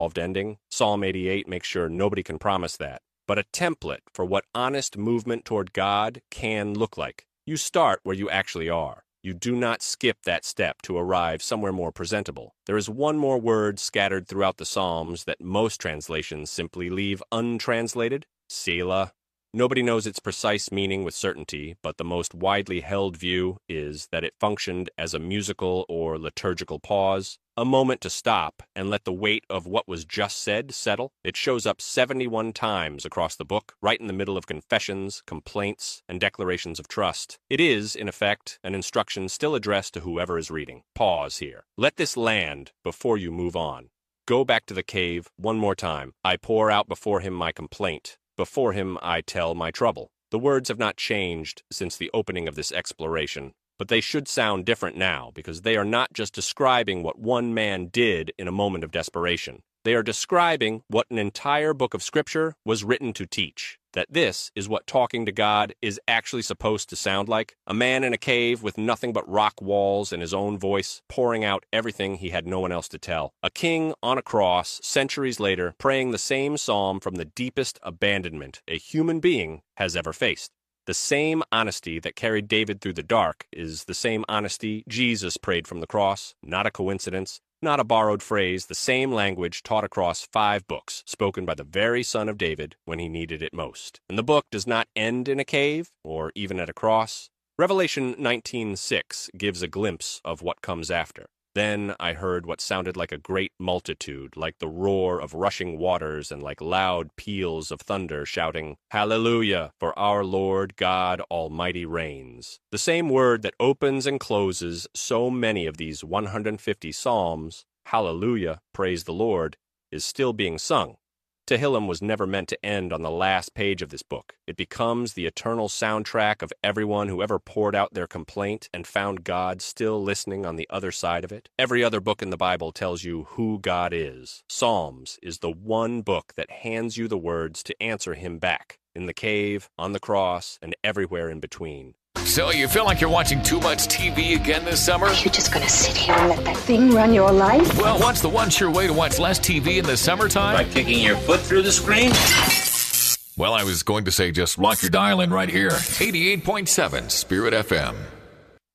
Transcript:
ending. Psalm 88 makes sure nobody can promise that. But a template for what honest movement toward God can look like. You start where you actually are. You do not skip that step to arrive somewhere more presentable. There is one more word scattered throughout the Psalms that most translations simply leave untranslated: Selah. Nobody knows its precise meaning with certainty, but the most widely held view is that it functioned as a musical or liturgical pause, a moment to stop and let the weight of what was just said settle. It shows up 71 times across the book, right in the middle of confessions, complaints, and declarations of trust. It is, in effect, an instruction still addressed to whoever is reading. Pause here. Let this land before you move on. Go back to the cave one more time. I pour out before him my complaint. Before him I tell my trouble. The words have not changed since the opening of this exploration, but they should sound different now because they are not just describing what one man did in a moment of desperation. They are describing what an entire book of Scripture was written to teach. That this is what talking to God is actually supposed to sound like. A man in a cave with nothing but rock walls and his own voice, pouring out everything he had no one else to tell. A king on a cross, centuries later, praying the same psalm from the deepest abandonment a human being has ever faced. The same honesty that carried David through the dark is the same honesty Jesus prayed from the cross. Not a coincidence. Not a borrowed phrase, the same language taught across 5 books, spoken by the very son of David when he needed it most. And the book does not end in a cave, or even at a cross. Revelation 19:6 gives a glimpse of what comes after. Then I heard what sounded like a great multitude, like the roar of rushing waters and like loud peals of thunder, shouting, "Hallelujah, for our Lord God Almighty reigns." The same word that opens and closes so many of these 150 psalms, hallelujah, praise the Lord, is still being sung. Tehillim was never meant to end on the last page of this book. It becomes the eternal soundtrack of everyone who ever poured out their complaint and found God still listening on the other side of it. Every other book in the Bible tells you who God is. Psalms is the one book that hands you the words to answer him back, in the cave, on the cross, and everywhere in between. So you feel like you're watching too much TV again this summer? You're just gonna sit here and let that thing run your life? Well, what's the one sure way to watch less TV in the summertime? By kicking your foot through the screen? Well, I was going to say just lock your dial in right here. 88.7 Spirit FM.